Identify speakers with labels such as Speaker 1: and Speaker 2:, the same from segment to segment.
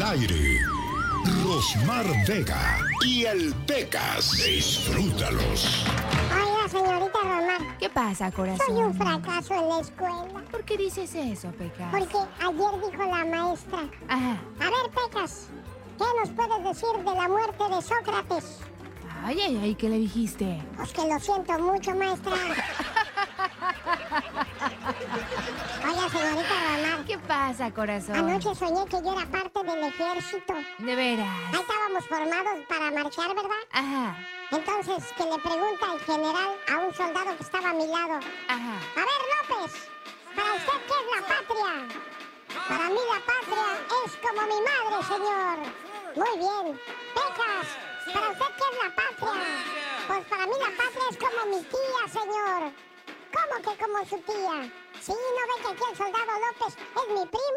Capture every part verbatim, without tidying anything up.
Speaker 1: aire, Rosmar Vega y el Pecas. Disfrútalos.
Speaker 2: Oiga, señorita Rosmar.
Speaker 3: ¿Qué pasa, corazón?
Speaker 2: Soy un fracaso en la escuela.
Speaker 3: ¿Por qué dices eso, Pecas?
Speaker 2: Porque ayer dijo la maestra.
Speaker 3: Ajá.
Speaker 2: A ver, Pecas, ¿qué nos puedes decir de la muerte de Sócrates?
Speaker 3: Ay, ay, ay, ¿qué le dijiste?
Speaker 2: Pues que lo siento mucho, maestra. Oiga, señorita Rosmar.
Speaker 3: ¿Qué pasa, corazón?
Speaker 2: Anoche soñé que yo era parte del ejército.
Speaker 3: De veras.
Speaker 2: Ahí estábamos formados para marchar, ¿verdad?
Speaker 3: Ajá.
Speaker 2: Entonces, que le pregunta el general a un soldado que estaba a mi lado.
Speaker 3: Ajá.
Speaker 2: A ver, López, ¿para usted qué es la patria? Para mí la patria es como mi madre, señor. Muy bien. Pecas, ¿para usted qué es la patria? Pues para mí la patria es como mi tía, señor. ¿Cómo que como su tía? Sí, ¿no ve que aquí el soldado López es mi primo,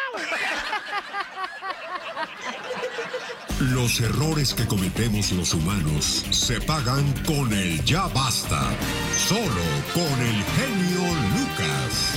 Speaker 2: general?
Speaker 1: Los errores que cometemos los humanos se pagan con el ya basta. Solo con el genio Lucas.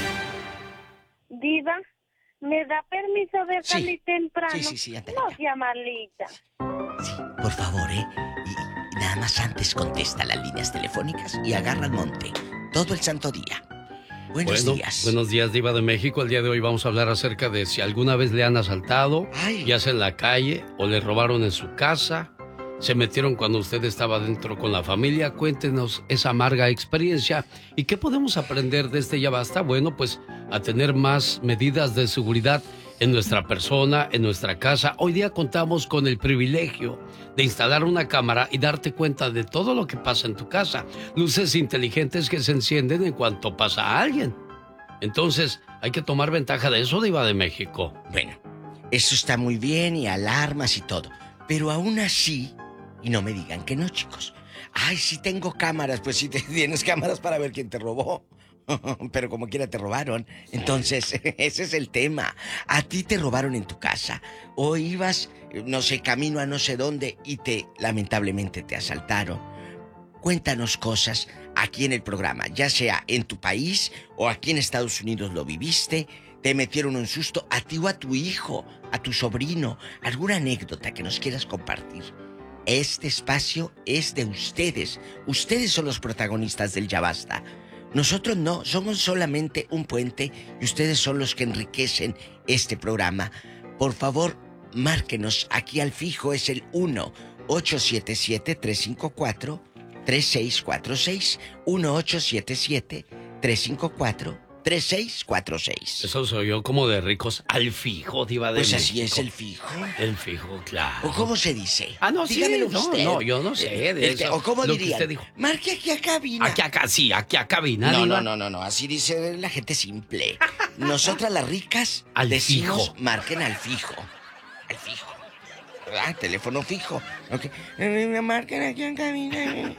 Speaker 4: Diva, ¿me da permiso de
Speaker 5: Sí.
Speaker 4: salir temprano?
Speaker 5: Sí, sí, sí, ándale,
Speaker 4: No
Speaker 5: ya.
Speaker 4: sea malita.
Speaker 5: Sí, por favor, ¿eh? Y, y nada más antes contesta las líneas telefónicas y agarra el monte. Todo el santo día. Buenos
Speaker 6: bueno,
Speaker 5: días.
Speaker 6: Buenos días, Diva de México. El día de hoy vamos a hablar acerca de si alguna vez le han asaltado,
Speaker 5: Ay.
Speaker 6: ya sea en la calle o le robaron en su casa, se metieron cuando usted estaba dentro con la familia. Cuéntenos esa amarga experiencia y qué podemos aprender de este Ya Basta. Bueno, pues a tener más medidas de seguridad en nuestra persona, en nuestra casa. Hoy día contamos con el privilegio de instalar una cámara y darte cuenta de todo lo que pasa en tu casa. Luces inteligentes que se encienden en cuanto pasa a alguien. Entonces, hay que tomar ventaja de eso, Diva de México.
Speaker 5: Bueno, eso está muy bien y alarmas y todo. Pero aún así, y no me digan que no, chicos. Ay, sí tengo cámaras. Pues sí tienes cámaras para ver quién te robó. Pero como quiera te robaron. Entonces, ese es el tema. A ti te robaron en tu casa. O ibas, no sé, camino a no sé dónde y te, lamentablemente, te asaltaron. Cuéntanos cosas aquí en el programa, ya sea en tu país o aquí en Estados Unidos lo viviste. Te metieron un susto a ti o a tu hijo, a tu sobrino. Alguna anécdota que nos quieras compartir. Este espacio es de ustedes. Ustedes son los protagonistas del Ya Basta. Nosotros no, somos solamente un puente y ustedes son los que enriquecen este programa. Por favor, márquenos aquí al fijo, es el uno ocho siete siete, tres cinco cuatro, tres seis cuatro seis. uno ocho siete siete, tres cinco cuatro, tres seis cuatro seis.
Speaker 6: Eso soy yo como de ricos al fijo, Diva de
Speaker 5: Pues
Speaker 6: México.
Speaker 5: así es el fijo.
Speaker 6: El fijo, claro.
Speaker 5: ¿O cómo se dice?
Speaker 6: Ah, no, sí,
Speaker 5: Dígamelo
Speaker 6: no,
Speaker 5: usted.
Speaker 6: no, yo no sé de
Speaker 5: Este,
Speaker 6: eso.
Speaker 5: ¿O cómo
Speaker 6: Lo que
Speaker 5: dirían?
Speaker 6: usted dijo.
Speaker 5: Marque aquí a cabina.
Speaker 6: Aquí acá, sí, aquí a cabina.
Speaker 5: No,
Speaker 6: Diva.
Speaker 5: no, no, no, no, así dice la gente simple. Nosotras las ricas
Speaker 6: Al
Speaker 5: decimos,
Speaker 6: fijo.
Speaker 5: marquen al fijo. Al fijo. ¿Verdad? Teléfono fijo. Ok. Eh, Marquen aquí en cabina.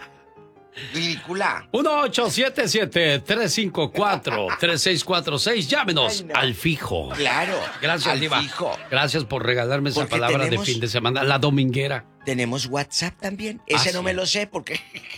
Speaker 5: Ridícula.
Speaker 6: uno ocho siete siete, tres cinco cuatro, tres seis cuatro seis. Llámenos
Speaker 5: Ay, no.
Speaker 6: al fijo.
Speaker 5: Claro.
Speaker 6: Gracias,
Speaker 5: al
Speaker 6: Diva.
Speaker 5: fijo.
Speaker 6: Gracias por regalarme esa
Speaker 5: Porque
Speaker 6: palabra
Speaker 5: tenemos-
Speaker 6: de fin de semana, la dominguera.
Speaker 5: Tenemos WhatsApp también. Ese
Speaker 6: Ah,
Speaker 5: no
Speaker 6: sí.
Speaker 5: me lo sé porque...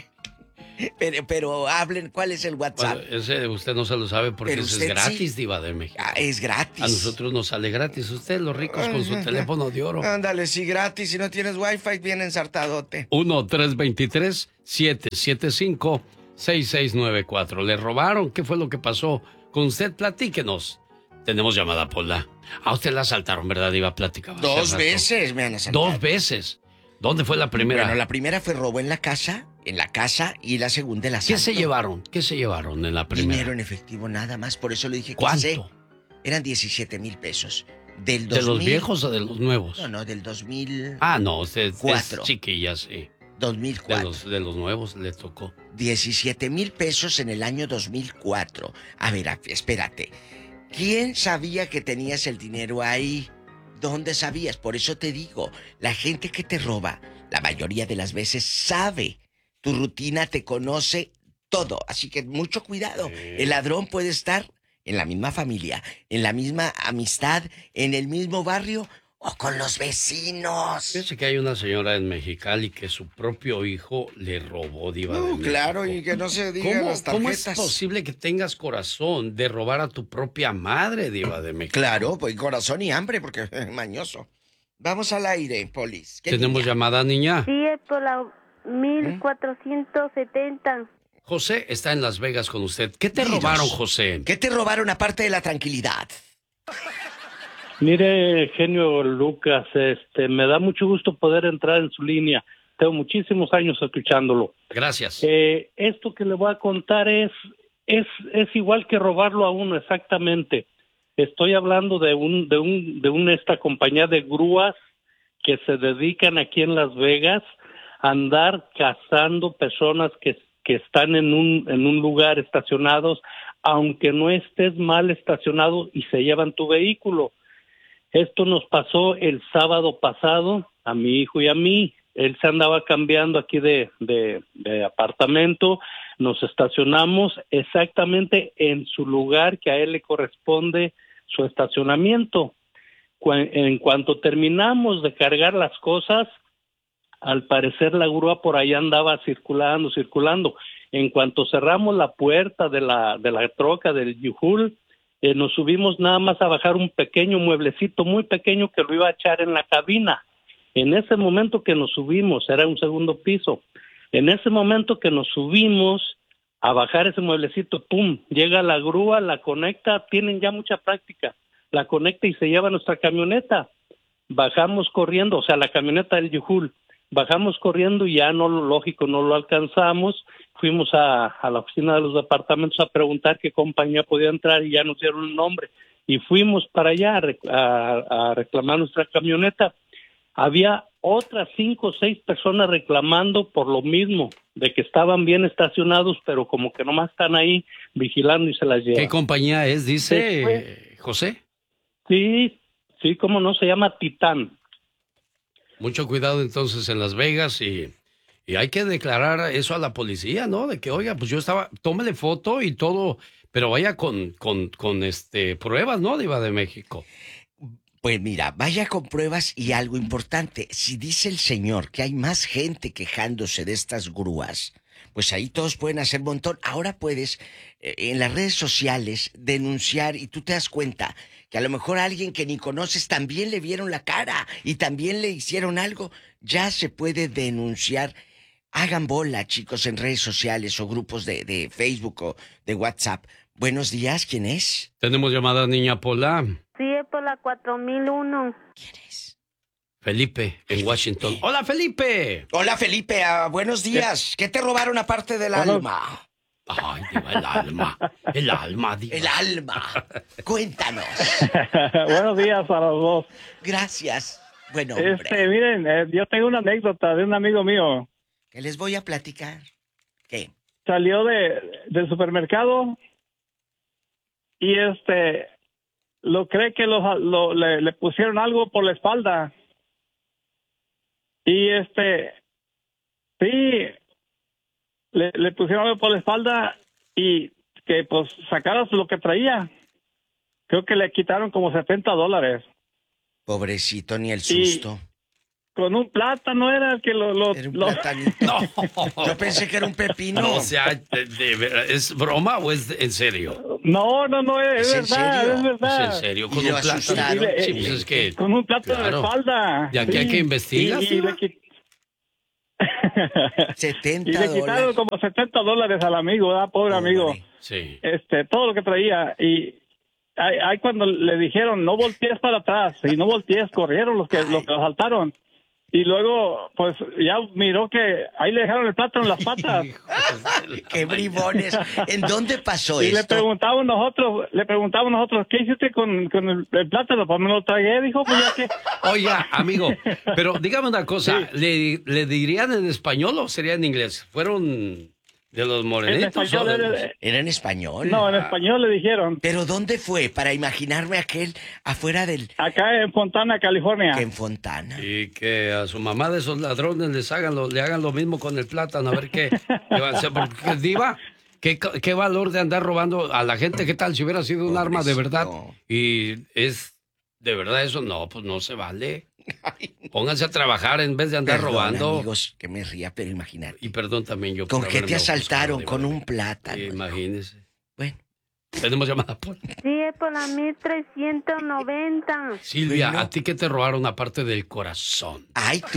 Speaker 5: Pero, pero hablen, ¿cuál es el WhatsApp?
Speaker 6: Bueno, ese usted no se lo sabe porque
Speaker 5: Pero
Speaker 6: ese es
Speaker 5: usted
Speaker 6: gratis,
Speaker 5: sí.
Speaker 6: Diva de México.
Speaker 5: Ah, es gratis.
Speaker 6: A nosotros nos sale gratis. Usted, los ricos, con su teléfono de oro.
Speaker 5: Ándale, sí, gratis. Si no tienes wifi, bien ensartadote.
Speaker 6: uno tres dos tres, siete siete cinco, seis seis nueve cuatro. ¿Le robaron? ¿Qué fue lo que pasó con usted? Platíquenos. Tenemos llamada, Pola. A usted la asaltaron, ¿verdad, Diva? Platicaba hace
Speaker 5: Dos
Speaker 6: rato.
Speaker 5: veces me han asaltado.
Speaker 6: Dos veces. ¿Dónde fue la primera?
Speaker 5: Bueno, la primera fue robo en la casa, en la casa, y la segunda el asalto.
Speaker 6: ¿Qué se llevaron? ¿Qué se llevaron en la primera?
Speaker 5: Dinero en efectivo, nada más. Por eso le dije que
Speaker 6: ¿Cuánto?
Speaker 5: sé. Eran diecisiete mil pesos. Del
Speaker 6: ¿De
Speaker 5: dos mil...
Speaker 6: los viejos o de los nuevos?
Speaker 5: No, no, del dos mil
Speaker 6: Ah, no, usted
Speaker 5: Cuatro.
Speaker 6: es chiquilla, sí.
Speaker 5: dos mil
Speaker 6: De
Speaker 5: cuatro.
Speaker 6: los, de los nuevos le tocó.
Speaker 5: diecisiete mil pesos en el año dos mil cuatro. A ver, a- espérate. ¿Quién sabía que tenías el dinero ahí? ¿Dónde sabías? Por eso te digo, la gente que te roba, la mayoría de las veces sabe. Tu rutina te conoce todo. Así que mucho cuidado. El ladrón puede estar en la misma familia, en la misma amistad, en el mismo barrio o con los vecinos.
Speaker 6: Fíjese que hay una señora en Mexicali que su propio hijo le robó, Diva de
Speaker 5: No,
Speaker 6: México.
Speaker 5: claro, y que no se diga
Speaker 6: ¿Cómo,
Speaker 5: las
Speaker 6: ¿Cómo es
Speaker 5: tarjetas.
Speaker 6: posible que tengas corazón de robar a tu propia madre, Diva de México?
Speaker 5: Claro, pues corazón y hambre, porque es mañoso. Vamos al aire, Polis. ¿Qué
Speaker 6: ¿Tenemos
Speaker 5: niña?
Speaker 6: llamada, niña?
Speaker 4: Sí, es por la mil cuatrocientos setenta.
Speaker 6: José está en Las Vegas con usted. ¿Qué te
Speaker 5: Dinos,
Speaker 6: robaron, José?
Speaker 5: ¿Qué te robaron aparte de la tranquilidad?
Speaker 7: Mire, genio Lucas, este, me da mucho gusto poder entrar en su línea. Tengo muchísimos años escuchándolo.
Speaker 6: Gracias.
Speaker 7: Eh, esto que le voy a contar es, es, es igual que robarlo a uno, exactamente. Estoy hablando de un, de un, de una esta compañía de grúas que se dedican aquí en Las Vegas a andar cazando personas que, que están en un, en un lugar estacionados, aunque no estés mal estacionado, y se llevan tu vehículo. Esto nos pasó el sábado pasado a mi hijo y a mí. Él se andaba cambiando aquí de, de, de apartamento. Nos estacionamos exactamente en su lugar que a él le corresponde su estacionamiento. En cuanto terminamos de cargar las cosas, al parecer la grúa por ahí andaba circulando, circulando. En cuanto cerramos la puerta de la, de la troca del U-Haul, Eh, nos subimos nada más a bajar un pequeño mueblecito muy pequeño que lo iba a echar en la cabina. En ese momento que nos subimos, era un segundo piso, en ese momento que nos subimos a bajar ese mueblecito, ¡pum!, llega la grúa, la conecta, tienen ya mucha práctica, la conecta y se lleva nuestra camioneta. Bajamos corriendo, o sea, la camioneta del U-Haul, bajamos corriendo y ya no, lógico, no lo alcanzamos. Fuimos a, a la oficina de los departamentos a preguntar qué compañía podía entrar y ya nos dieron el nombre. Y fuimos para allá a, a, a reclamar nuestra camioneta. Había otras cinco o seis personas reclamando por lo mismo, de que estaban bien estacionados, pero como que nomás están ahí vigilando y se las llevan.
Speaker 6: ¿Qué compañía es, dice
Speaker 7: Después,
Speaker 6: José?
Speaker 7: Sí, sí, cómo no, se llama Titán.
Speaker 6: Mucho cuidado entonces en Las Vegas y, y hay que declarar eso a la policía, ¿no? De que, oiga, pues yo estaba, tómele foto y todo, pero vaya con, con, con este pruebas, ¿no, Diva de México?
Speaker 5: Pues mira, vaya con pruebas y algo importante. Si dice el señor que hay más gente quejándose de estas grúas, pues ahí todos pueden hacer montón. Ahora puedes eh, en las redes sociales denunciar y tú te das cuenta que a lo mejor a alguien que ni conoces también le vieron la cara y también le hicieron algo. Ya se puede denunciar. Hagan bola, chicos, en redes sociales o grupos de, de Facebook o de WhatsApp. Buenos días, ¿quién es?
Speaker 6: Tenemos llamada, niña Pola.
Speaker 4: Sí, es por la cuatro mil uno.
Speaker 5: ¿Quién es?
Speaker 6: Felipe, en Washington. ¡Hola, Felipe!
Speaker 5: Hola, Felipe, ah, buenos días. ¿Qué te robaron aparte del
Speaker 7: Hola.
Speaker 5: alma?
Speaker 6: Ay, Diva, el alma. El alma, Diva.
Speaker 5: El alma. Cuéntanos.
Speaker 7: Buenos días a los dos.
Speaker 5: Gracias. Bueno, hombre.
Speaker 7: Este, miren, eh, yo tengo una anécdota de un amigo mío.
Speaker 5: ¿Qué les voy a platicar? ¿Qué?
Speaker 7: Salió de, del supermercado y este lo cree que lo, lo- le, le pusieron algo por la espalda. Y este sí le, le pusieron algo por la espalda y que pues sacaras lo que traía. Creo que le quitaron como setenta dólares.
Speaker 5: Pobrecito, ni el
Speaker 7: Y-
Speaker 5: susto.
Speaker 7: Con un plátano era el que lo... lo-
Speaker 5: Era un
Speaker 7: lo-
Speaker 5: platanito.
Speaker 6: No.
Speaker 5: Yo pensé que era un pepino.
Speaker 6: No, o sea, de- de ver- ¿es broma o es en serio?
Speaker 7: No, no, no, es,
Speaker 5: ¿Es en
Speaker 7: verdad,
Speaker 5: serio?
Speaker 7: es verdad.
Speaker 6: ¿Es en serio?
Speaker 5: Y
Speaker 6: ¿Con
Speaker 5: lo
Speaker 6: un plátano?
Speaker 5: asustaron.
Speaker 6: Sí, pues es que...
Speaker 7: Con un plátano
Speaker 6: Claro.
Speaker 7: de espalda.
Speaker 6: ¿De aquí hay que investigar,
Speaker 7: Y, y
Speaker 6: Diva?
Speaker 7: le, qui-
Speaker 5: setenta
Speaker 7: y le quitaron
Speaker 5: dólares.
Speaker 7: como setenta dólares al amigo, ¿verdad? Pobre amigo.
Speaker 5: Pobre.
Speaker 6: Sí.
Speaker 7: Este, todo lo que traía. Y ahí, ahí cuando le dijeron, no voltees para atrás. Y no voltees, corrieron los que, los que lo asaltaron. Y luego, pues, ya miró que ahí le dejaron el plátano en las patas.
Speaker 5: Qué bribones. ¿En dónde pasó
Speaker 7: Y le
Speaker 5: esto?
Speaker 7: preguntamos nosotros, le preguntamos nosotros, ¿qué hiciste con, con el, el plátano? Pues me lo tragué, dijo, pues ya que...
Speaker 6: Oiga, amigo, pero dígame una cosa, ¿le, ¿le dirían en español o sería en inglés? ¿Fueron de los
Speaker 7: En
Speaker 6: morenitos?
Speaker 7: español,
Speaker 6: o de los-
Speaker 7: era-
Speaker 5: Era en español.
Speaker 7: no, en español le dijeron.
Speaker 5: ¿Pero dónde fue? Para imaginarme aquel afuera del...
Speaker 7: Acá en Fontana, California.
Speaker 5: que en Fontana.
Speaker 6: Y que a su mamá de esos ladrones les hagan lo, le hagan lo mismo con el plátano, a ver qué, qué va a hacer. Porque, Diva, ¿qué, ¿qué valor de andar robando a la gente? ¿Qué tal si hubiera sido un arma de verdad?
Speaker 5: Pobrecito.
Speaker 6: Y es ¿De verdad eso? No, pues no se vale. Pónganse a trabajar en vez de andar
Speaker 5: Perdón,
Speaker 6: robando.
Speaker 5: amigos, que me ría, pero imagínate.
Speaker 6: Y perdón también yo.
Speaker 5: ¿Con
Speaker 6: por
Speaker 5: qué te
Speaker 6: haberme
Speaker 5: asaltaron?
Speaker 6: ofuscado,
Speaker 5: Con
Speaker 6: de
Speaker 5: un
Speaker 6: verdad.
Speaker 5: plátano.
Speaker 6: Sí, imagínese.
Speaker 5: Bueno.
Speaker 6: Tenemos llamada por...
Speaker 4: Sí, es por la mil trescientos noventa.
Speaker 6: Silvia,
Speaker 5: Bueno.
Speaker 6: ¿a ti qué te robaron aparte del corazón?
Speaker 5: Ay, tú.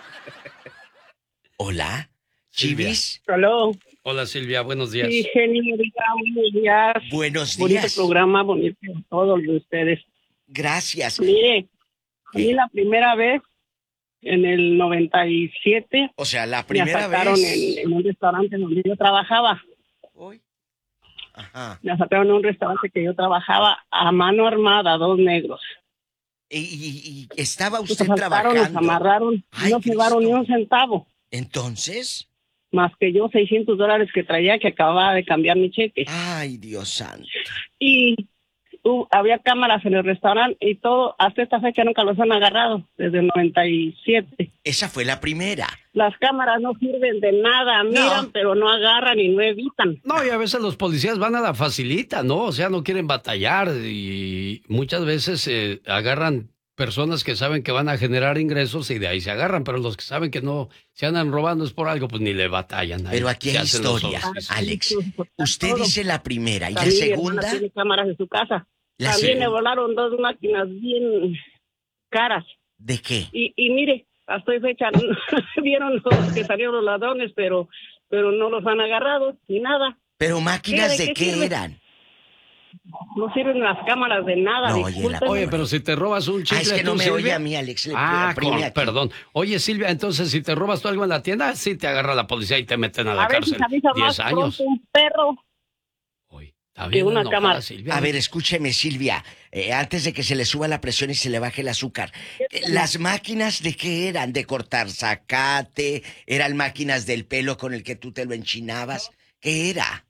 Speaker 5: Hola,
Speaker 6: Silvia.
Speaker 5: Chivis.
Speaker 8: Aló.
Speaker 6: Hola Silvia, buenos días.
Speaker 8: Sí, genio, diga, buenos días.
Speaker 5: Buenos
Speaker 8: Bonito
Speaker 5: días.
Speaker 8: programa, bonito todo lo de ustedes.
Speaker 5: Gracias.
Speaker 8: Mire, a
Speaker 5: ¿Qué?
Speaker 8: mí la primera vez, en el noventa y siete,
Speaker 5: O sea, la
Speaker 8: me
Speaker 5: primera
Speaker 8: asaltaron
Speaker 5: vez.
Speaker 8: en, en un restaurante donde yo trabajaba.
Speaker 5: Uy. Ajá.
Speaker 8: Me asaltaron en un restaurante que yo trabajaba a mano armada, dos negros.
Speaker 5: Y, y- y estaba
Speaker 8: Nos
Speaker 5: usted
Speaker 8: asaltaron, nos
Speaker 5: trabajando.
Speaker 8: amarraron,
Speaker 5: Ay,
Speaker 8: no se llevaron
Speaker 5: Cristo.
Speaker 8: ni un centavo,
Speaker 5: Entonces,
Speaker 8: más que yo seiscientos dólares que traía, que acababa de cambiar mi cheque.
Speaker 5: ay, Dios santo.
Speaker 8: Y uh, había cámaras en el restaurante y todo, hasta esta fecha nunca los han agarrado, desde el noventa y siete.
Speaker 5: Esa fue la primera.
Speaker 8: Las cámaras no sirven de nada, miran, pero no agarran y no evitan.
Speaker 6: No, y a veces los policías van a la facilita, ¿no? O sea, no quieren batallar y muchas veces eh, agarran personas que saben que van a generar ingresos y de ahí se agarran, pero los que saben que no se andan robando es por algo, pues ni le batallan. Ahí
Speaker 5: Pero aquí
Speaker 6: se
Speaker 5: hay
Speaker 6: hacen los
Speaker 5: historia,
Speaker 6: solos.
Speaker 5: Alex. Usted
Speaker 8: Todo.
Speaker 5: dice la primera y la
Speaker 8: También mi hermana
Speaker 5: segunda.
Speaker 8: tiene cámaras en su casa.
Speaker 5: La
Speaker 8: También
Speaker 5: segunda.
Speaker 8: le volaron dos máquinas bien caras.
Speaker 5: ¿De qué?
Speaker 8: Y, y mire, hasta hoy fecha vieron los que salieron los ladrones, pero pero no los han agarrado ni nada.
Speaker 5: Pero máquinas
Speaker 8: ¿Qué? ¿De
Speaker 5: de
Speaker 8: qué
Speaker 5: qué
Speaker 8: sirve?
Speaker 5: eran.
Speaker 8: No sirven las cámaras de nada.
Speaker 5: No, oye, la-
Speaker 8: discúlpenme.
Speaker 6: Oye, pero si te robas un
Speaker 5: Ah,
Speaker 6: chicle,
Speaker 5: es que no
Speaker 6: tú,
Speaker 5: me
Speaker 6: Silvia.
Speaker 5: oye a mí, Alex. Le
Speaker 6: Ah,
Speaker 5: oprime
Speaker 6: con-
Speaker 5: aquí.
Speaker 6: perdón. Oye, Silvia, entonces si te robas tú algo en la tienda, sí te agarra la policía y te meten a la
Speaker 8: A ver si
Speaker 6: cárcel.
Speaker 8: se avisa más
Speaker 6: Diez años.
Speaker 8: pronto un perro.
Speaker 6: Oye, está
Speaker 8: que
Speaker 6: bien
Speaker 8: una
Speaker 6: enojada,
Speaker 8: cámara.
Speaker 6: Silvia.
Speaker 5: A ver, escúcheme, Silvia. eh, antes de que se le suba la presión y se le baje el azúcar. eh, ¿Las máquinas de qué eran? ¿De cortar zacate? ¿Eran máquinas del pelo con el que tú te lo enchinabas? ¿Qué era?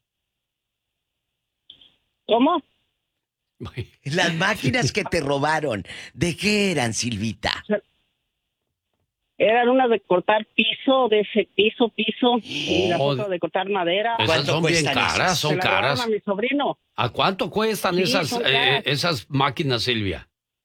Speaker 8: ¿Cómo?
Speaker 5: Las máquinas que te robaron, ¿de qué eran, Silvita?
Speaker 8: Eran unas de cortar piso, de ese piso, piso, y las
Speaker 6: Oh,
Speaker 8: otras de cortar madera.
Speaker 6: Esas
Speaker 5: ¿Cuánto
Speaker 6: son bien
Speaker 5: cuestan
Speaker 6: caras,
Speaker 5: esas?
Speaker 6: son
Speaker 8: Se la robaron
Speaker 6: caras.
Speaker 8: a mi sobrino.
Speaker 6: ¿A cuánto cuestan
Speaker 8: Sí,
Speaker 6: esas,
Speaker 8: son
Speaker 6: eh,
Speaker 8: caras.
Speaker 6: esas máquinas, Silvia?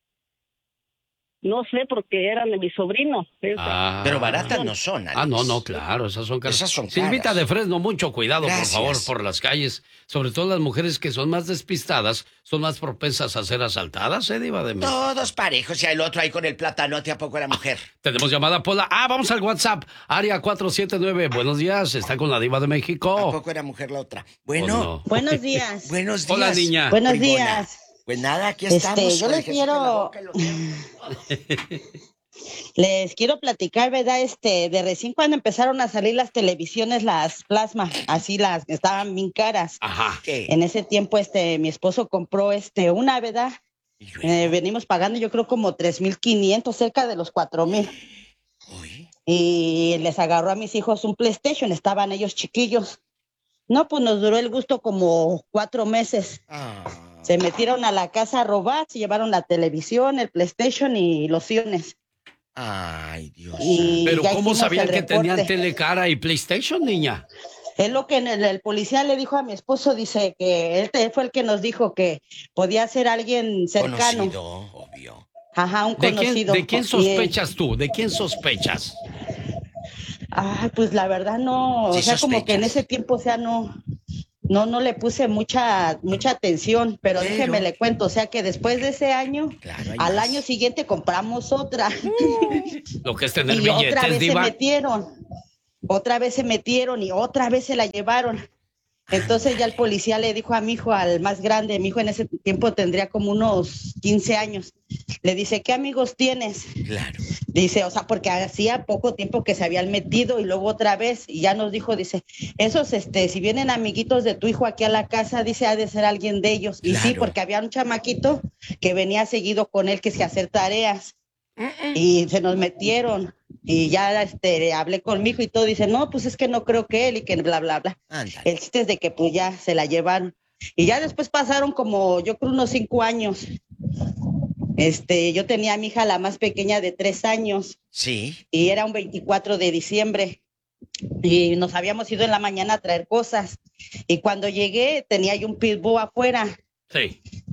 Speaker 8: No sé, porque eran de mi sobrino. Esas.
Speaker 6: Ah.
Speaker 5: Pero baratas no son, Alex.
Speaker 6: Ah, no, no, claro, esas son caras.
Speaker 5: Esas son
Speaker 6: Silvita
Speaker 5: caras.
Speaker 6: de Fresno, mucho cuidado,
Speaker 5: Gracias.
Speaker 6: por favor, por las calles. Sobre todo las mujeres que son más despistadas, son más propensas a ser asaltadas, ¿eh, Diva de México?
Speaker 5: Todos parejos y el otro ahí con el plátanote, ¿a poco era mujer?
Speaker 6: Tenemos llamada, Pola. Ah, vamos al WhatsApp. Área cuatro siete nueve. Buenos días, está con la Diva de
Speaker 5: ¿A
Speaker 6: México.
Speaker 5: poco era mujer la otra?
Speaker 6: ¿O
Speaker 5: Bueno,
Speaker 6: no?
Speaker 9: Buenos días.
Speaker 5: buenos días.
Speaker 6: Hola, niña.
Speaker 9: Buenos
Speaker 5: bribona.
Speaker 9: días.
Speaker 5: Pues nada, aquí
Speaker 9: Este,
Speaker 5: estamos.
Speaker 9: yo
Speaker 5: con
Speaker 9: les
Speaker 5: el Jesús en la
Speaker 9: quiero-
Speaker 5: boca y los-
Speaker 9: Les quiero platicar, ¿verdad? Este, de recién cuando empezaron a salir las televisiones, las plasma, así las estaban bien caras.
Speaker 6: Ajá.
Speaker 5: ¿Qué?
Speaker 9: En ese tiempo, este, mi esposo compró, este, una, ¿verdad?
Speaker 5: Y luego,
Speaker 9: Eh, venimos pagando, yo creo, como tres mil quinientos, cerca de los cuatro mil.
Speaker 5: uy,
Speaker 9: Y les agarró a mis hijos un PlayStation, estaban ellos chiquillos. No, pues nos duró el gusto como cuatro meses.
Speaker 5: ah,
Speaker 9: Se metieron a la casa a robar, se llevaron la televisión, el PlayStation y los siones.
Speaker 5: ay, Dios.
Speaker 9: Y
Speaker 6: Pero
Speaker 9: ya
Speaker 6: ¿cómo
Speaker 9: hicimos
Speaker 6: sabían
Speaker 9: el
Speaker 6: que tenían
Speaker 9: reporte.
Speaker 6: telecara y PlayStation, niña?
Speaker 9: Es lo que el, el policía le dijo a mi esposo, dice que él te- fue el que nos dijo que podía ser alguien cercano.
Speaker 5: Conocido, obvio.
Speaker 9: Ajá, un
Speaker 6: ¿De quién,
Speaker 9: conocido.
Speaker 6: ¿De quién
Speaker 9: Y,
Speaker 6: sospechas tú? ¿De quién sospechas?
Speaker 9: Ay, pues la verdad no,
Speaker 5: Sí
Speaker 9: o sea, como que en
Speaker 5: sospechas.
Speaker 9: ese tiempo, o sea, no, no, no le puse mucha, mucha atención, pero,
Speaker 5: Pero-
Speaker 9: déjeme le cuento, o sea, que después de ese año,
Speaker 5: Claro, hay
Speaker 9: al
Speaker 5: más.
Speaker 9: año siguiente compramos otra.
Speaker 6: Lo que es tener
Speaker 9: Y otra
Speaker 6: billetes,
Speaker 9: vez se
Speaker 6: Diva.
Speaker 9: metieron, otra vez se metieron y otra vez se la llevaron. Entonces ya el policía le dijo a mi hijo, al más grande, mi hijo en ese tiempo tendría como unos quince años, le dice, ¿qué amigos tienes?
Speaker 5: Claro.
Speaker 9: Dice, o sea, porque hacía poco tiempo que se habían metido y luego otra vez, y ya nos dijo, dice, esos, este, si vienen amiguitos de tu hijo aquí a la casa, dice, ha de ser alguien de ellos. Y sí,
Speaker 5: Claro.
Speaker 9: porque había un chamaquito que venía seguido con él que se hacer tareas. Y se nos metieron y ya este hablé con mi hijo y todo, dice, no, pues es que no creo que él y que bla, bla, bla.
Speaker 5: Ándale.
Speaker 9: El chiste es de que pues ya se la llevaron. Y ya después pasaron como, yo creo, unos cinco años. Este, yo tenía a mi hija, la más pequeña, de tres años,
Speaker 5: Sí.
Speaker 9: y era un veinticuatro de diciembre. Y nos habíamos ido en la mañana a traer cosas. Y cuando llegué, tenía yo un pitbull afuera.
Speaker 6: Sí.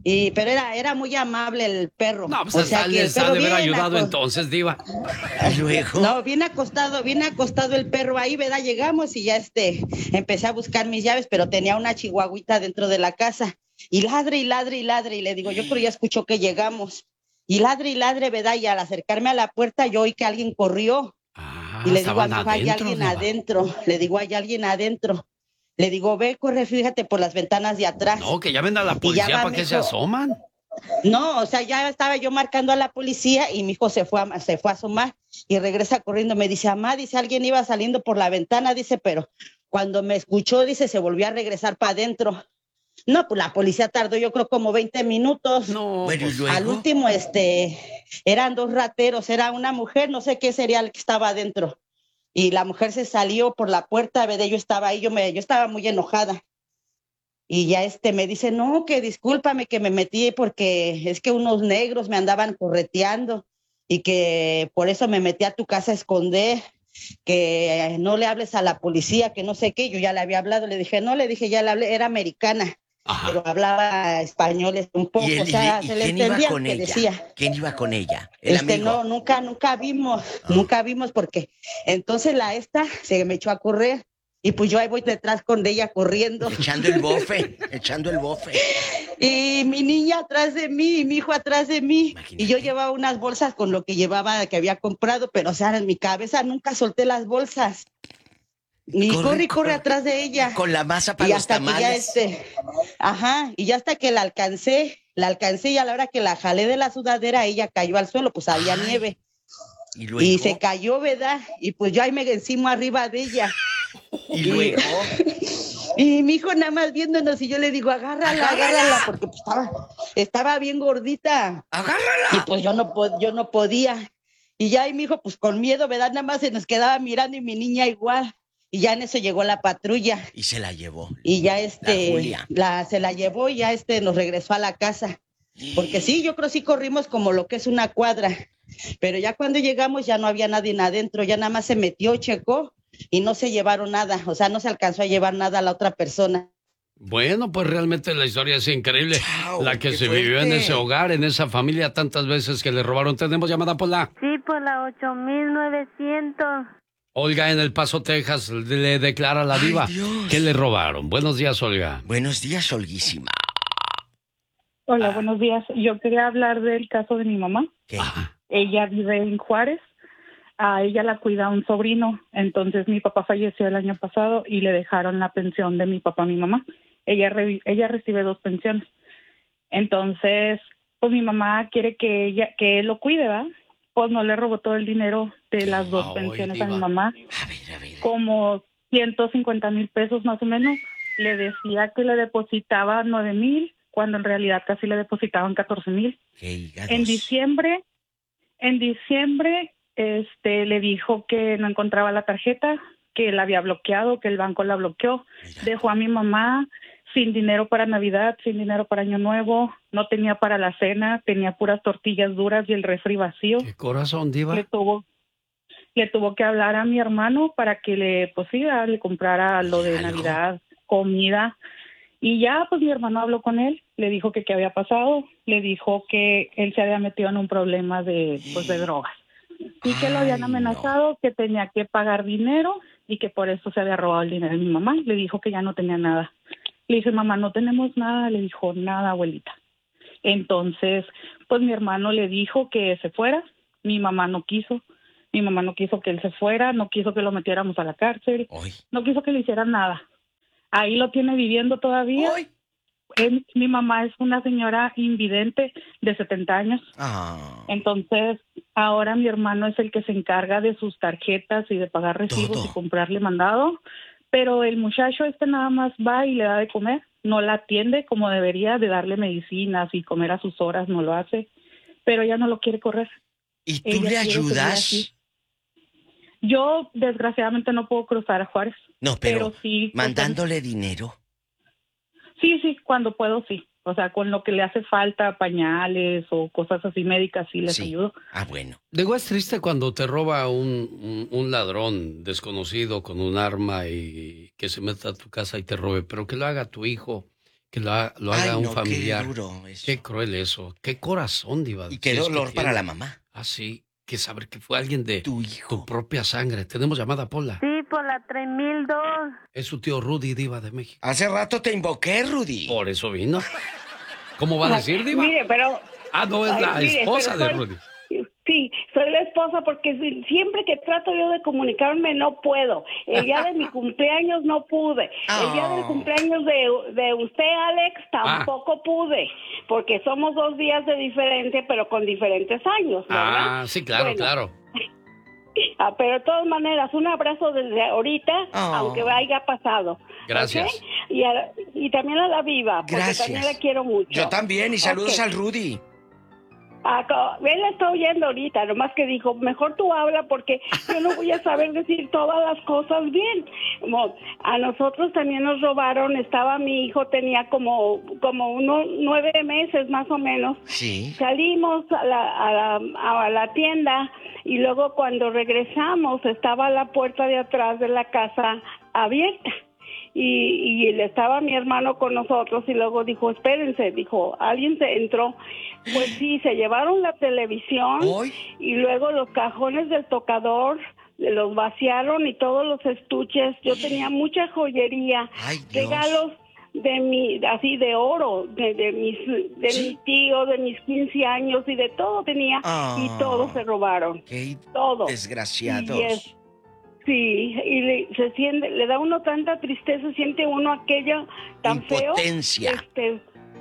Speaker 9: Y, pero era, era muy amable el perro.
Speaker 6: No, pues
Speaker 9: o
Speaker 6: hasta
Speaker 9: sea, que
Speaker 6: les
Speaker 9: el
Speaker 6: ha
Speaker 9: perro
Speaker 6: de haber
Speaker 9: bien
Speaker 6: ayudado
Speaker 9: acos-
Speaker 6: entonces, Diva.
Speaker 5: Y luego.
Speaker 9: No, bien acostado, bien acostado el perro ahí, ¿verdad? Llegamos y ya este, empecé a buscar mis llaves, pero tenía una chihuahuita dentro de la casa. Y ladre y ladre y ladre. Y le digo, yo creo ya escuchó que llegamos. Y ladre y ladre, ¿verdad? Y al acercarme a la puerta, yo oí que alguien corrió.
Speaker 6: Ah,
Speaker 9: Y le digo a
Speaker 6: estaban
Speaker 9: mi hijo, hay
Speaker 6: adentro,
Speaker 9: alguien
Speaker 6: Diva.
Speaker 9: adentro. Le digo, hay alguien adentro. Le digo, ve, corre, fíjate por las ventanas de atrás.
Speaker 6: No, que llamen a la
Speaker 9: Y ya
Speaker 6: policía
Speaker 9: va,
Speaker 6: para que
Speaker 9: mijo.
Speaker 6: se asoman.
Speaker 9: No, o sea, ya estaba yo marcando a la policía y mi hijo se fue a, se fue a asomar y regresa corriendo. Me dice, mamá, dice, alguien iba saliendo por la ventana, dice, pero cuando me escuchó, dice, se volvió a regresar para adentro. No, pues la policía tardó yo creo como veinte minutos.
Speaker 6: No,
Speaker 5: Bueno,
Speaker 6: pues,
Speaker 5: y luego.
Speaker 9: Al último, este, eran dos rateros, era una mujer, no sé qué sería el que estaba adentro. Y la mujer se salió por la puerta, ¿verdad? Yo estaba ahí, yo, me, yo estaba muy enojada. Y ya este me dice, no, que discúlpame que me metí porque es que unos negros me andaban correteando y que por eso me metí a tu casa a esconder, que no le hables a la policía, que no sé qué. Yo ya le había hablado, le dije, no, le dije, ya le hablé, era americana,
Speaker 6: Ajá.
Speaker 9: pero hablaba español un poco,
Speaker 5: ¿Y, él,
Speaker 9: o sea,
Speaker 5: y- y
Speaker 9: se le
Speaker 5: quién iba
Speaker 9: entendía lo
Speaker 5: con
Speaker 9: que
Speaker 5: ella?
Speaker 9: decía.
Speaker 5: ¿Quién iba con ella? ¿El
Speaker 9: Este,
Speaker 5: amigo?
Speaker 9: no, nunca, nunca vimos,
Speaker 5: Ah.
Speaker 9: nunca vimos porque entonces la esta se me echó a correr y pues yo ahí voy detrás con ella corriendo.
Speaker 5: Echando el bofe, echando el bofe.
Speaker 9: Y mi niña atrás de mí, y mi hijo atrás de mí.
Speaker 5: Imagínate.
Speaker 9: Y yo llevaba unas bolsas con lo que llevaba, que había comprado, pero o sea, en mi cabeza nunca solté las bolsas. Y corre, corre, corre atrás de ella.
Speaker 5: Con la masa para
Speaker 9: Y
Speaker 5: los
Speaker 9: hasta que ya
Speaker 5: tamales.
Speaker 9: este, ajá, y ya hasta que la alcancé, la alcancé y a la hora que la jalé de la sudadera, ella cayó al suelo, pues había
Speaker 5: Ay.
Speaker 9: nieve.
Speaker 5: Y luego.
Speaker 9: Y se cayó, ¿verdad? Y pues yo ahí me encima arriba de ella.
Speaker 5: Y luego.
Speaker 9: Y mi hijo nada más viéndonos y yo le digo, agárrala,
Speaker 5: Agárrala.
Speaker 9: agárrala, porque pues, estaba, estaba bien gordita. Y
Speaker 5: ¡Agárrala!
Speaker 9: pues yo no, po- yo no podía. Y ya y mi hijo, pues con miedo, ¿verdad? Nada más se nos quedaba mirando y mi niña igual. Y ya en eso llegó la patrulla.
Speaker 5: Y se la llevó.
Speaker 9: Y ya
Speaker 5: La
Speaker 9: este,
Speaker 5: Julia.
Speaker 9: la, se la llevó y ya este nos regresó a la casa. Porque sí, yo creo sí corrimos como lo que es una cuadra. Pero ya cuando llegamos ya no había nadie adentro, ya nada más se metió, checó y no se llevaron nada. O sea, no se alcanzó a llevar nada a la otra persona.
Speaker 6: Bueno, pues realmente la historia es increíble.
Speaker 5: Chao,
Speaker 6: la que
Speaker 5: qué
Speaker 6: se vivió en
Speaker 5: fuerte.
Speaker 6: ese hogar, en esa familia, tantas veces que le robaron. Tenemos llamada por la
Speaker 4: Sí, por la ocho mil novecientos.
Speaker 6: Olga en El Paso, Texas. Le declara a la
Speaker 5: Ay,
Speaker 6: diva
Speaker 5: Dios.
Speaker 6: que le robaron. Buenos días, Olga.
Speaker 5: Buenos días, Olguísima.
Speaker 10: Hola,
Speaker 6: Ah.
Speaker 10: buenos días. Yo quería hablar del caso de mi mamá.
Speaker 5: ¿Qué?
Speaker 6: Ajá.
Speaker 10: Ella vive en Juárez. A ella la cuida un sobrino. Entonces mi papá falleció el año pasado y le dejaron la pensión de mi papá a mi mamá. Ella re- ella recibe dos pensiones. Entonces, pues mi mamá quiere que ella que él lo cuide, ¿verdad? Pues no le robó todo el dinero de las dos
Speaker 6: Ay,
Speaker 10: pensiones a
Speaker 6: diva.
Speaker 10: mi mamá.
Speaker 5: A ver, a ver.
Speaker 10: Como ciento cincuenta mil pesos más o menos. Le decía que le depositaba nueve mil, cuando en realidad casi le depositaban catorce mil.
Speaker 5: Qué hígados.
Speaker 10: En diciembre, en diciembre, este, le dijo que no encontraba la tarjeta, que la había bloqueado, que el banco la bloqueó.
Speaker 5: Mira.
Speaker 10: Dejó a mi mamá sin dinero para Navidad, sin dinero para Año Nuevo, no tenía para la cena, tenía puras tortillas duras y el refri vacío.
Speaker 6: ¿Qué corazón, diva?
Speaker 10: Le tuvo, le tuvo que hablar a mi hermano para que le, pues sí, ah, le comprara lo de
Speaker 5: Algo.
Speaker 10: Navidad, comida. Y ya, pues mi hermano habló con él, le dijo que qué había pasado, le dijo que él se había metido en un problema de, pues, de drogas. Y que lo habían
Speaker 5: Ay,
Speaker 10: amenazado, que tenía que pagar dinero y que por eso se había robado el dinero de mi mamá. Le dijo que ya no tenía nada. Le dije, mamá, no tenemos nada. Le dijo, nada, abuelita. Entonces, pues mi hermano le dijo que se fuera. Mi mamá no quiso. Mi mamá no quiso que él se fuera, no quiso que lo metiéramos a la cárcel,
Speaker 5: Hoy.
Speaker 10: no quiso que le hicieran nada. Ahí lo tiene viviendo todavía.
Speaker 5: Hoy.
Speaker 10: Él- mi mamá es una señora invidente de setenta años.
Speaker 5: Ah.
Speaker 10: Entonces, ahora mi hermano es el que se encarga de sus tarjetas y de pagar recibos
Speaker 5: Todo.
Speaker 10: y comprarle mandado. Pero el muchacho este nada más va y le da de comer. No la atiende como debería, de darle medicinas y comer a sus horas, no lo hace. Pero ella no lo quiere correr.
Speaker 5: ¿Y tú
Speaker 10: Ella
Speaker 5: le
Speaker 10: quiere seguir
Speaker 5: ayudas?
Speaker 10: así. Yo, desgraciadamente, no puedo cruzar a Juárez.
Speaker 5: No, pero,
Speaker 10: Pero sí, pues,
Speaker 5: mandándole dinero.
Speaker 10: Sí, sí, cuando puedo, sí. O sea, con lo que le hace falta, pañales o cosas así médicas, sí les
Speaker 5: Sí.
Speaker 10: ayudo.
Speaker 5: Ah, bueno.
Speaker 6: Digo, es triste cuando te roba un, un, un ladrón desconocido con un arma y que se meta a tu casa y te robe, pero que lo haga tu hijo, que lo, ha- lo haga
Speaker 5: Ay,
Speaker 6: un
Speaker 5: no, qué
Speaker 6: familiar.
Speaker 5: duro eso.
Speaker 6: Qué cruel eso. Qué corazón, Diva.
Speaker 5: Y qué
Speaker 6: Si es que
Speaker 5: dolor para
Speaker 6: tiene.
Speaker 5: la mamá.
Speaker 6: Ah, sí. Que saber que fue alguien de
Speaker 5: Tu hijo.
Speaker 6: tu propia sangre. Tenemos llamada, Pola.
Speaker 4: Sí, por la tres mil dos.
Speaker 6: Es su tío Rudy, Diva de México.
Speaker 5: Hace rato te invoqué, Rudy.
Speaker 6: Por eso vino. ¿Cómo va a decir, Diva?
Speaker 8: Mire, pero
Speaker 6: Ah, no, es
Speaker 8: Ay,
Speaker 6: la
Speaker 8: mire,
Speaker 6: esposa
Speaker 8: pero
Speaker 6: de
Speaker 8: soy-
Speaker 6: Rudy.
Speaker 8: sí, soy la esposa porque si- siempre que trato yo de comunicarme no puedo. El día de mi cumpleaños no pude. El día del
Speaker 5: Oh.
Speaker 8: cumpleaños de, de usted, Alex, tampoco pude. Porque somos dos días de diferente, pero con diferentes años, ¿verdad?
Speaker 6: Ah, sí, claro,
Speaker 8: Bueno,
Speaker 6: claro.
Speaker 8: ah, pero de todas maneras, un abrazo desde ahorita,
Speaker 5: Oh.
Speaker 8: aunque haya pasado.
Speaker 6: Gracias.
Speaker 8: ¿Ok? Y, a- y también a la Viva, porque
Speaker 5: Gracias.
Speaker 8: también la quiero mucho.
Speaker 5: Yo también, y saludos
Speaker 8: Ok.
Speaker 5: al Rudy.
Speaker 8: Ah, co- él la está oyendo ahorita, nomás que dijo, mejor tú habla porque yo no voy a saber decir todas las cosas bien. Como a nosotros también nos robaron, estaba mi hijo, tenía como, como unos nueve meses más o menos.
Speaker 5: Sí.
Speaker 8: Salimos a la, a la, a la tienda y luego cuando regresamos estaba la puerta de atrás de la casa abierta. Y, y estaba mi hermano con nosotros y luego dijo, espérense, dijo, alguien se entró. Pues sí, se llevaron la televisión
Speaker 5: ¿Hoy?
Speaker 8: y luego los cajones del tocador los vaciaron y todos los estuches. Yo tenía mucha joyería,
Speaker 5: Ay, Dios.
Speaker 8: regalos de mi, así de oro, de, de mis, de
Speaker 5: Sí.
Speaker 8: mi tío, de mis quince años y de todo tenía
Speaker 5: Ah.
Speaker 8: y todo se robaron,
Speaker 5: Qué
Speaker 8: todo.
Speaker 5: desgraciados.
Speaker 8: Y es- Sí, y le, se siente, le da uno tanta tristeza, siente uno aquello tan
Speaker 5: Impotencia.
Speaker 8: feo. Este,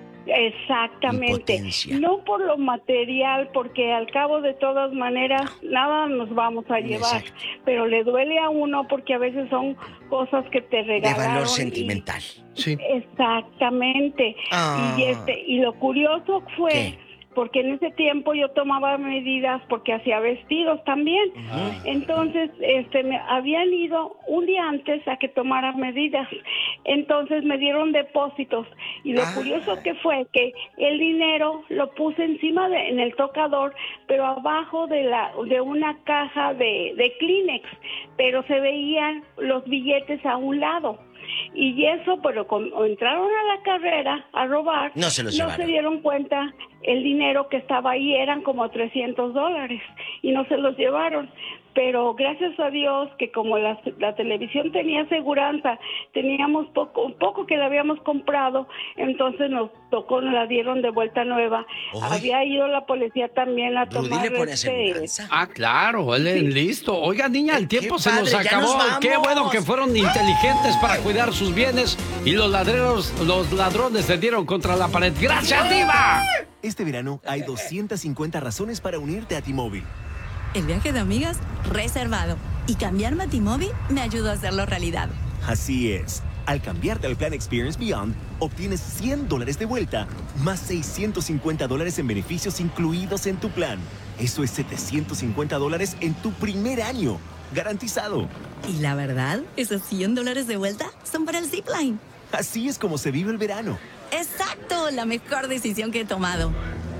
Speaker 8: exactamente.
Speaker 5: Impotencia.
Speaker 8: No por lo material, porque al cabo de todas maneras nada nos vamos a llevar,
Speaker 5: Exacto.
Speaker 8: pero le duele a uno porque a veces son cosas que te
Speaker 5: De
Speaker 8: regalaron.
Speaker 5: valor
Speaker 8: y-
Speaker 5: sentimental.
Speaker 6: Sí.
Speaker 8: Exactamente.
Speaker 5: Ah.
Speaker 8: Y este y lo curioso fue
Speaker 5: ¿Qué?
Speaker 8: porque en ese tiempo yo tomaba medidas porque hacía vestidos también. Entonces, este me habían ido un día antes a que tomara medidas. Entonces me dieron depósitos y lo
Speaker 5: Ah.
Speaker 8: curioso que fue que el dinero lo puse encima de en el tocador, pero abajo de la de una caja de de Kleenex, pero se veían los billetes a un lado. Y eso, pero como entraron a la carrera a robar,
Speaker 5: No se los
Speaker 8: no
Speaker 5: llevaron.
Speaker 8: se dieron cuenta el dinero que estaba ahí eran como trescientos dólares y no se los llevaron. Pero gracias a Dios que como la, la televisión tenía aseguranza, teníamos poco, un poco que la habíamos comprado, entonces nos tocó, nos la dieron de vuelta nueva.
Speaker 5: Uy.
Speaker 8: Había ido la policía también a
Speaker 5: Rudy
Speaker 8: tomar
Speaker 5: le pone
Speaker 8: este,
Speaker 5: aseguranza.
Speaker 6: Ah, claro, él es listo. Oiga, niña, el
Speaker 5: Qué
Speaker 6: tiempo se
Speaker 5: padre,
Speaker 6: nos
Speaker 5: ya
Speaker 6: acabó.
Speaker 5: nos vamos.
Speaker 6: Qué bueno que fueron inteligentes para cuidar sus bienes y los ladreros, los ladrones se dieron contra la pared. ¡Gracias, Diva!
Speaker 11: Este verano hay doscientas cincuenta razones para unirte a T-Mobile.
Speaker 12: El viaje de amigas reservado. Y cambiarme a T-Mobile me ayudó a hacerlo realidad.
Speaker 11: Así es. Al cambiarte al plan Experience Beyond, obtienes cien dólares de vuelta, más seiscientos cincuenta dólares en beneficios incluidos en tu plan. Eso es setecientos cincuenta dólares en tu primer año. Garantizado.
Speaker 12: Y la verdad, esos cien dólares de vuelta son para el Zipline.
Speaker 11: Así es como se vive el verano.
Speaker 12: ¡Exacto! La mejor decisión que he tomado.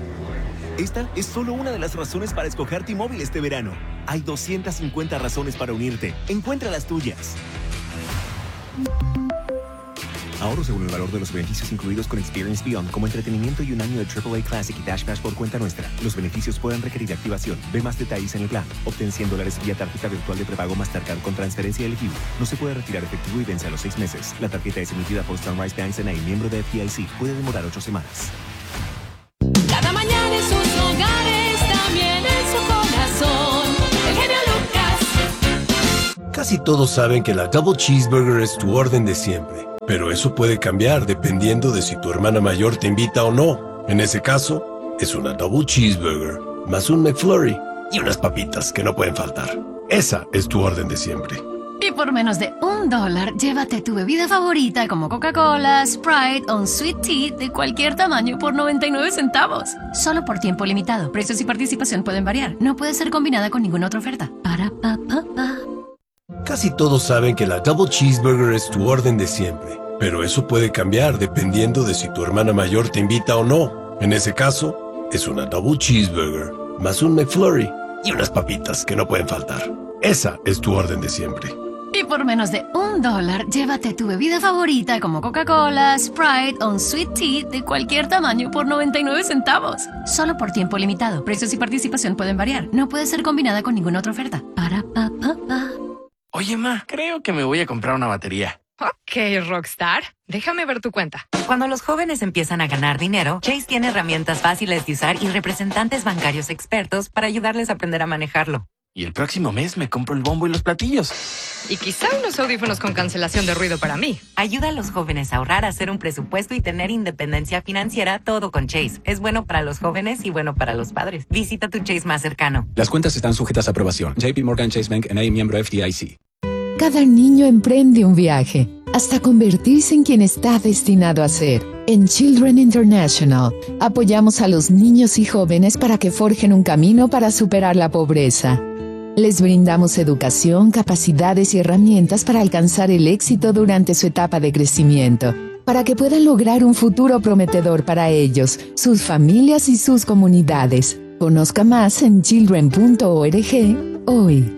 Speaker 11: Esta es solo una de las razones para escoger T-Mobile este verano. Hay doscientas cincuenta razones para unirte. Encuentra las tuyas. Ahorro según el valor de los beneficios incluidos con Experience Beyond, como entretenimiento y un año de triple A Classic y Dash Pass por cuenta nuestra. Los beneficios pueden requerir activación. Ve más detalles en el plan. Obtén cien dólares vía tarjeta virtual de prepago Mastercard con transferencia elegible. No se puede retirar efectivo y vence a los seis meses. La tarjeta es emitida por Sunrise Bank N A, miembro de F D I C. Puede demorar ocho semanas.
Speaker 13: Cada mañana en sus hogares, también en su corazón. El genio Lucas.
Speaker 14: Casi todos saben que la Double Cheeseburger es tu orden de siempre, pero eso puede cambiar dependiendo de si tu hermana mayor te invita o no. En ese caso, es una Double Cheeseburger, más un McFlurry y unas papitas que no pueden faltar. Esa es tu orden de siempre.
Speaker 15: Y por menos de un dólar, llévate tu bebida favorita como Coca-Cola, Sprite o un Sweet Tea de cualquier tamaño por noventa y nueve centavos. Solo por tiempo limitado. Precios y participación pueden variar. No puede ser combinada con ninguna otra oferta. Para pa pa pa.
Speaker 14: Casi todos saben que la Double Cheeseburger es tu orden de siempre, pero eso puede cambiar dependiendo de si tu hermana mayor te invita o no. En ese caso, es una Double Cheeseburger, más un McFlurry y unas papitas que no pueden faltar. Esa es tu orden de siempre.
Speaker 15: Y por menos de un dólar, llévate tu bebida favorita como Coca-Cola, Sprite o un Sweet Tea de cualquier tamaño por noventa y nueve centavos. Solo por tiempo limitado. Precios y participación pueden variar. No puede ser combinada con ninguna otra oferta. Para pa pa pa.
Speaker 16: Oye, ma, creo que me voy a comprar una batería.
Speaker 17: Ok, Rockstar. Déjame ver tu cuenta.
Speaker 18: Cuando los jóvenes empiezan a ganar dinero, Chase tiene herramientas fáciles de usar y representantes bancarios expertos para ayudarles a aprender a manejarlo.
Speaker 16: Y el próximo mes me compro el bombo y los platillos.
Speaker 17: Y quizá unos audífonos con cancelación de ruido para mí.
Speaker 18: Ayuda a los jóvenes a ahorrar, a hacer un presupuesto y tener independencia financiera, todo con Chase. Es bueno para los jóvenes y bueno para los padres. Visita tu Chase más cercano.
Speaker 19: Las cuentas están sujetas a aprobación. J P Morgan Chase Bank N A, miembro F D I C.
Speaker 20: Cada niño emprende un viaje hasta convertirse en quien está destinado a ser. En Children International, apoyamos a los niños y jóvenes para que forjen un camino para superar la pobreza. Les brindamos educación, capacidades y herramientas para alcanzar el éxito durante su etapa de crecimiento, para que puedan lograr un futuro prometedor para ellos, sus familias y sus comunidades. Conozca más en children punto org hoy.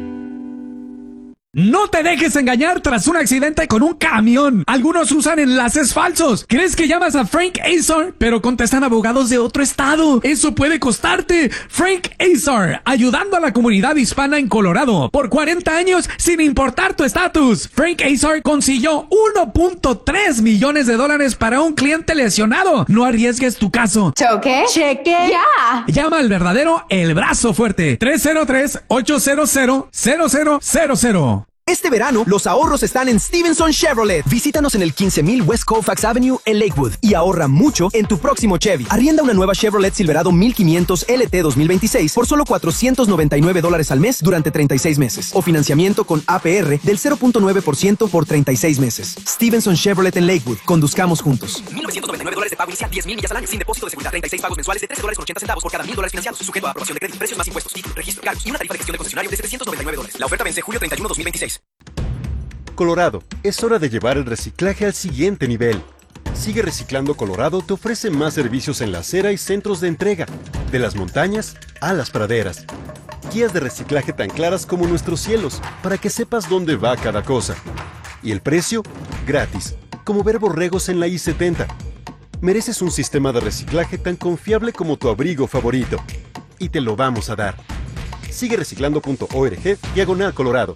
Speaker 21: No te dejes engañar tras un accidente con un camión. Algunos usan enlaces falsos. ¿Crees que llamas a Frank Azar? Pero contestan abogados de otro estado. Eso puede costarte. Frank Azar, ayudando a la comunidad hispana en Colorado. Por cuarenta años, sin importar tu estatus. Frank Azar consiguió uno punto tres millones de dólares para un cliente lesionado. No arriesgues tu caso.
Speaker 22: ¿Choque? Cheque. Ya.
Speaker 21: Llama al verdadero El Brazo Fuerte. tres cero tres, ocho cero cero, cero cero cero cero.
Speaker 23: Este verano, los ahorros están en Stevenson Chevrolet. Visítanos en el quince mil West Colfax Avenue en Lakewood y ahorra mucho en tu próximo Chevy. Arrienda una nueva Chevrolet Silverado mil quinientos L T dos mil veintiséis por solo cuatrocientos noventa y nueve dólares al mes durante treinta y seis meses. O financiamiento con A P R del cero punto nueve por ciento por treinta y seis meses. Stevenson Chevrolet en Lakewood. Conduzcamos juntos. mil novecientos noventa y nueve dólares de pago inicial, diez mil millas al año, sin depósito de seguridad, treinta y seis pagos mensuales de trece dólares con ochenta centavos por cada mil dólares financiados. Sujeto a aprobación de crédito, precios más impuestos, título, registro, cargos y una tarifa de gestión de concesionario de setecientos noventa y nueve dólares. La oferta vence julio treinta y uno, dos mil veintiséis.
Speaker 24: Colorado, es hora de llevar el reciclaje al siguiente nivel. Sigue Reciclando Colorado te ofrece más servicios en la acera y centros de entrega, de las montañas a las praderas. Guías de reciclaje tan claras como nuestros cielos, para que sepas dónde va cada cosa. Y el precio, gratis, como ver borregos en la I setenta. Mereces un sistema de reciclaje tan confiable como tu abrigo favorito. Y te lo vamos a dar. Sigue reciclando punto org, diagonal Colorado.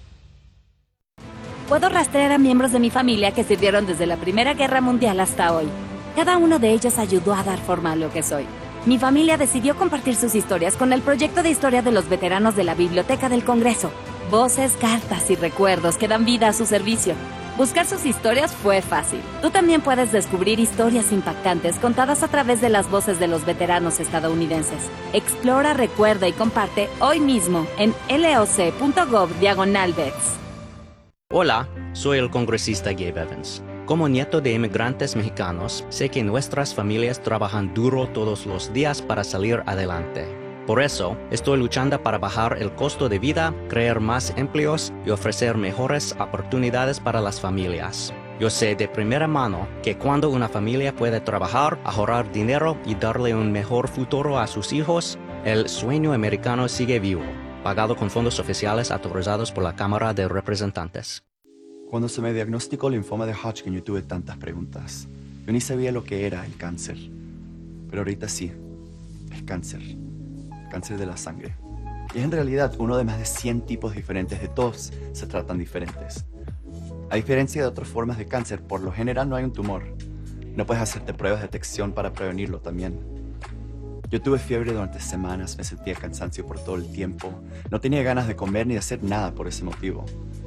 Speaker 25: Puedo rastrear a miembros de mi familia que sirvieron desde la Primera Guerra Mundial hasta hoy. Cada uno de ellos ayudó a dar forma a lo que soy. Mi familia decidió compartir sus historias con el proyecto de historia de los veteranos de la Biblioteca del Congreso. Voces, cartas y recuerdos que dan vida a su servicio. Buscar sus historias fue fácil. Tú también puedes descubrir historias impactantes contadas a través de las voces de los veteranos estadounidenses. Explora, recuerda y comparte hoy mismo en loc.gov diagonal vets.
Speaker 26: Hola, soy el congresista Gabe Evans. Como nieto de inmigrantes mexicanos, sé que nuestras familias trabajan duro todos los días para salir adelante. Por eso, estoy luchando para bajar el costo de vida, crear más empleos y ofrecer mejores oportunidades para las familias. Yo sé de primera mano que cuando una familia puede trabajar, ahorrar dinero y darle un mejor futuro a sus hijos, el sueño americano sigue vivo. Pagado con fondos oficiales autorizados por la Cámara de Representantes.
Speaker 27: Cuando se me diagnosticó linfoma de Hodgkin, yo tuve tantas preguntas. Yo ni sabía lo que era el cáncer. Pero ahorita sí, es cáncer. Cáncer de la sangre. Y es en realidad uno de más de cien tipos diferentes. De todos se tratan diferentes. A diferencia de otras formas de cáncer, por lo general no hay un tumor. No puedes hacerte pruebas de detección para prevenirlo también. Yo tuve fiebre durante semanas, me sentía cansancio por todo el tiempo. No tenía ganas de comer ni de hacer nada por ese motivo.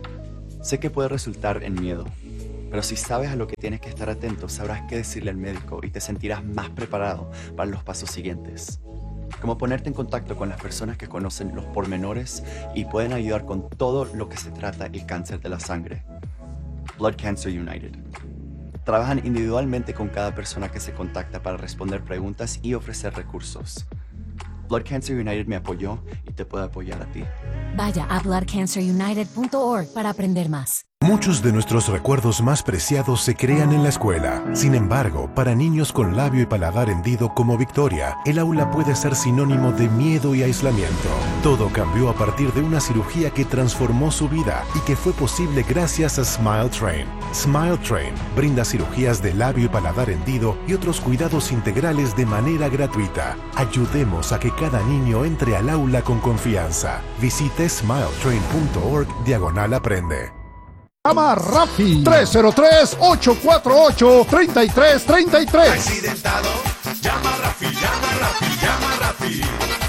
Speaker 27: Sé que puede resultar en miedo, pero si sabes a lo que tienes que estar atento, sabrás qué decirle al médico y te sentirás más preparado para los pasos siguientes. Como ponerte en contacto con las personas que conocen los pormenores y pueden ayudar con todo lo que se trata el cáncer de la sangre. Blood Cancer United. Trabajan individualmente con cada persona que se contacta para responder preguntas y ofrecer recursos. Blood Cancer United me apoyó y te puede apoyar a ti.
Speaker 25: Vaya a blood cancer united punto org para aprender más.
Speaker 1: Muchos de nuestros recuerdos más preciados se crean en la escuela. Sin embargo, para niños con labio y paladar hendido como Victoria, el aula puede ser sinónimo de miedo y aislamiento. Todo cambió a partir de una cirugía que transformó su vida y que fue posible gracias a Smile Train. Smile Train brinda cirugías de labio y paladar hendido y otros cuidados integrales de manera gratuita. Ayudemos a que cada niño entre al aula con confianza. Visite smiletrain punto org diagonal aprende.
Speaker 2: Llama a Rafi tres cero tres, ocho cuatro ocho, tres tres tres tres.
Speaker 3: Accidentado, llama a Rafi, llama a Rafi, llama a Rafi.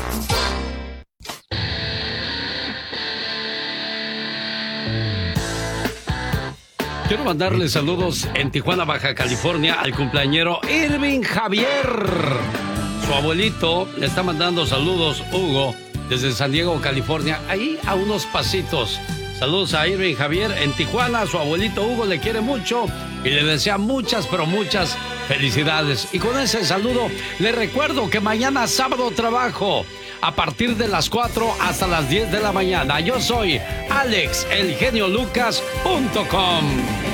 Speaker 6: Quiero mandarle saludos en Tijuana, Baja California, al cumpleañero Irving Javier. Su abuelito le está mandando saludos, Hugo, desde San Diego, California, ahí a unos pasitos. Saludos a Irving Javier en Tijuana. Su abuelito Hugo le quiere mucho y le desea muchas, pero muchas felicidades. Y con ese saludo le recuerdo que mañana sábado trabajo a partir de las cuatro hasta las diez de la mañana. Yo soy Alex, el genio Lucas punto com.